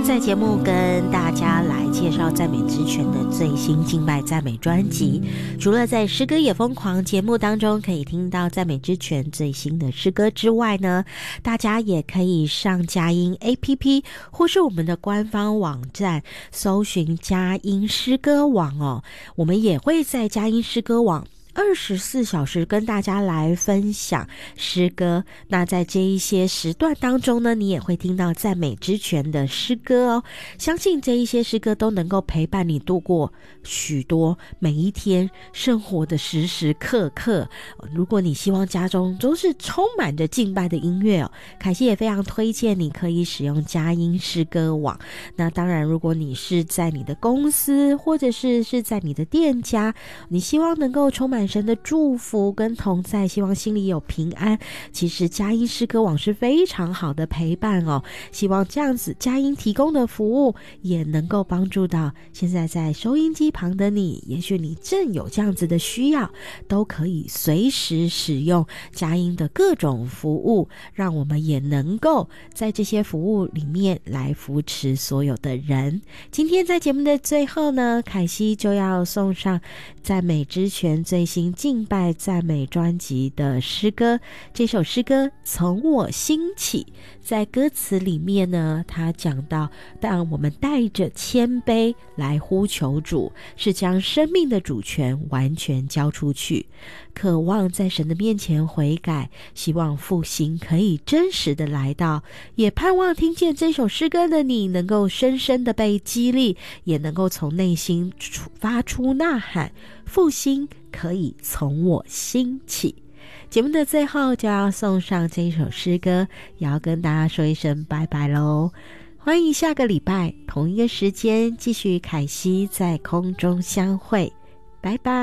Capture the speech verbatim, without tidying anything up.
在节目跟大家来介绍赞美之泉的最新敬拜赞美专辑，除了在诗歌也疯狂节目当中可以听到赞美之泉最新的诗歌之外呢，大家也可以上佳音 A P P 或是我们的官方网站搜寻佳音诗歌网哦，我们也会在佳音诗歌网二十四小时跟大家来分享诗歌。那在这一些时段当中呢，你也会听到赞美之泉的诗歌哦。相信这一些诗歌都能够陪伴你度过许多每一天生活的时时刻刻。如果你希望家中都是充满着敬拜的音乐哦，凯西也非常推荐你可以使用佳音诗歌网。那当然，如果你是在你的公司或者是是在你的店家，你希望能够充满神的祝福跟同在，希望心里有平安，其实佳音诗歌网是非常好的陪伴哦。希望这样子佳音提供的服务也能够帮助到现在在收音机旁的你，也许你正有这样子的需要，都可以随时使用佳音的各种服务，让我们也能够在这些服务里面来扶持所有的人。今天在节目的最后呢，凯西就要送上赞美之泉最新敬拜赞美专辑的诗歌，这首诗歌从我兴起，在歌词里面呢，他讲到当我们带着谦卑来呼求主，是将生命的主权完全交出去，渴望在神的面前悔改，希望复兴可以真实的来到，也盼望听见这首诗歌的你能够深深的被激励，也能够从内心发出呐喊，复兴可以从我兴起。节目的最后就要送上这一首诗歌，也要跟大家说一声拜拜咯。欢迎下个礼拜同一个时间继续凯西在空中相会，拜拜。